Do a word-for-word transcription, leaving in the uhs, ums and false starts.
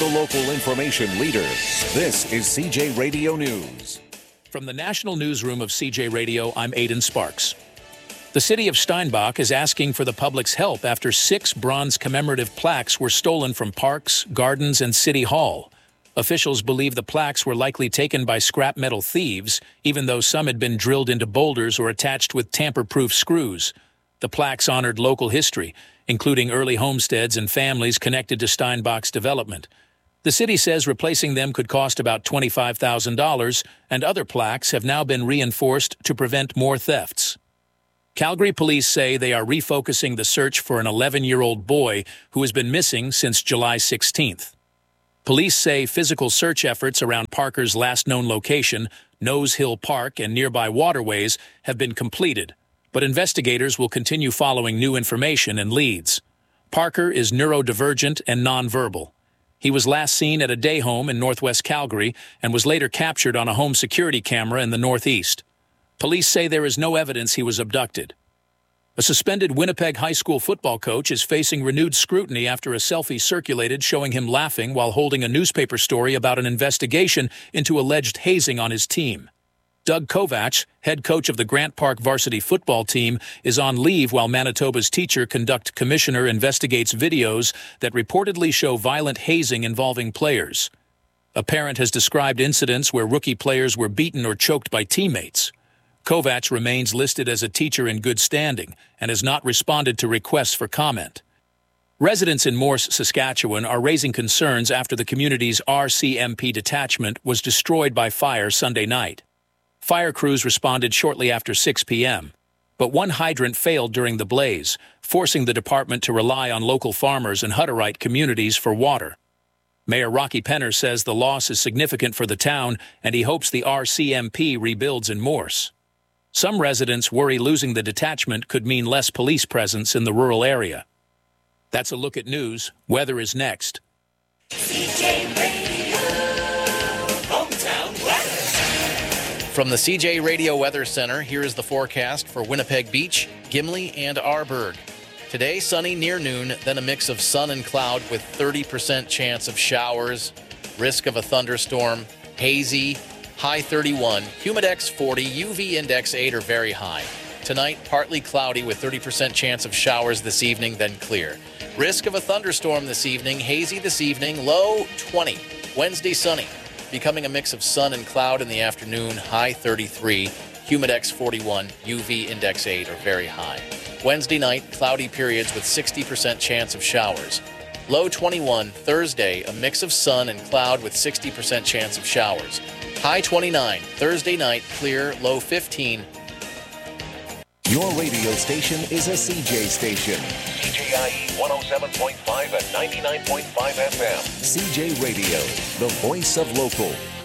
the local information leader. This is C J Radio News. From the National Newsroom of C J Radio, I'm Aidan Sparks. The city of Steinbach is asking for the public's help after six bronze commemorative plaques were stolen from parks, gardens, and City Hall. Officials believe the plaques were likely taken by scrap metal thieves, even though some had been drilled into boulders or attached with tamper-proof screws. The plaques honored local history, including early homesteads and families connected to Steinbach's development. The city says replacing them could cost about twenty-five thousand dollars, and other plaques have now been reinforced to prevent more thefts. Calgary police say they are refocusing the search for an eleven-year-old boy who has been missing since July sixteenth. Police say physical search efforts around Parker's last known location, Nose Hill Park, and nearby waterways have been completed, but investigators will continue following new information and leads. Parker is neurodivergent and nonverbal. He was last seen at a day home in northwest Calgary and was later captured on a home security camera in the northeast. Police say there is no evidence he was abducted. A suspended Winnipeg high school football coach is facing renewed scrutiny after a selfie circulated showing him laughing while holding a newspaper story about an investigation into alleged hazing on his team. Doug Kovach, head coach of the Grant Park varsity football team, is on leave while Manitoba's teacher conduct commissioner investigates videos that reportedly show violent hazing involving players. A parent has described incidents where rookie players were beaten or choked by teammates. Kovach remains listed as a teacher in good standing and has not responded to requests for comment. Residents in Morse, Saskatchewan are raising concerns after the community's R C M P detachment was destroyed by fire Sunday night. Fire crews responded shortly after six p.m., but one hydrant failed during the blaze, forcing the department to rely on local farmers and Hutterite communities for water. Mayor Rocky Penner says the loss is significant for the town and he hopes the R C M P rebuilds in Morse. Some residents worry losing the detachment could mean less police presence in the rural area. That's a look at news. Weather is next. C J Radio, hometown weather. From the C J Radio Weather Center, here is the forecast for Winnipeg Beach, Gimli, and Arborg. Today, sunny near noon, then a mix of sun and cloud with thirty percent chance of showers, risk of a thunderstorm, hazy, high thirty-one, humidex forty, U V index eight or very high. Tonight, partly cloudy with thirty percent chance of showers this evening, then clear. Risk of a thunderstorm this evening, hazy this evening, low twenty. Wednesday, sunny, becoming a mix of sun and cloud in the afternoon, high thirty-three, humidex forty-one, U V index eight or very high. Wednesday night, cloudy periods with sixty percent chance of showers. Low twenty-one, Thursday, a mix of sun and cloud with sixty percent chance of showers. High twenty-nine, Thursday night, clear, low fifteen. Your radio station is a C J station. C J I E one oh seven point five and ninety-nine point five F M. C J Radio, the voice of local.